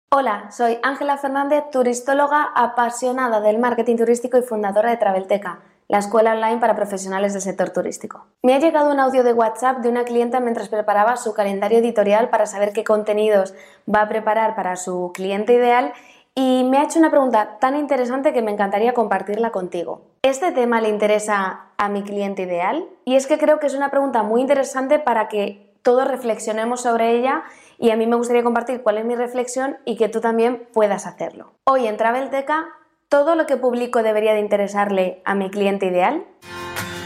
Hola, soy Ángela Fernández, turistóloga apasionada del marketing turístico y fundadora de Travelteca, la escuela online para profesionales del sector turístico. Me ha llegado un audio de WhatsApp de una clienta mientras preparaba su calendario editorial para saber qué contenidos va a preparar para su cliente ideal y me ha hecho una pregunta tan interesante que me encantaría compartirla contigo. ¿Este tema le interesa a mi cliente ideal? Y es que creo que es una pregunta muy interesante para que todos reflexionemos sobre ella y a mí me gustaría compartir cuál es mi reflexión y que tú también puedas hacerlo. Hoy en Travelteca, ¿todo lo que publico debería de interesarle a mi cliente ideal?